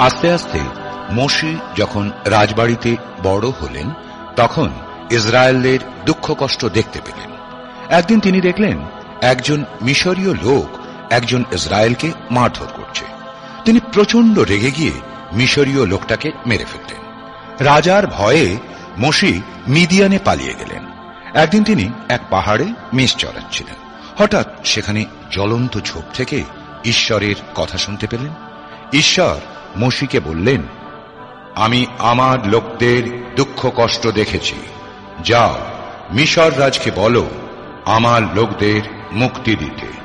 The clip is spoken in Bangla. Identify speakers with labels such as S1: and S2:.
S1: আস্তে আস্তে মোশি যখন রাজবাড়িতে বড় হলেন তখন ইসরায়েলদের দুঃখ কষ্ট দেখতে পেলেন। একদিন তিনি দেখলেন একজন মিশরীয় লোক একজন ইসরায়েলকে মারধর করছে। তিনি প্রচন্ড রেগে গিয়ে মিশরীয় লোকটাকে মেরে ফেললেন। রাজার ভয়ে মোশি মিদিয়ানে পালিয়ে গেলেন। একদিন তিনি এক পাহাড়ে মেষ চড়াচ্ছিলেন। হঠাৎ সেখানে জ্বলন্ত ঝোপ থেকে ঈশ্বরের কথা শুনতে পেলেন। ঈশ্বর মোশিকে বললেন, আমি আমার লোকদের দুঃখ কষ্ট দেখেছি। যাও, মিশর রাজকে বলো আমার লোকদের মুক্তি দিতে।